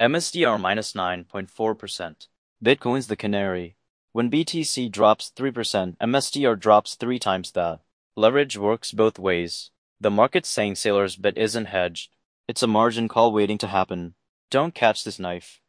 MSDR minus 9.4%. Bitcoin's the canary. When BTC drops 3%, MSDR drops 3 times that. Leverage works both ways. The market's saying Sailor's bet isn't hedged. It's a margin call waiting to happen. Don't catch this knife.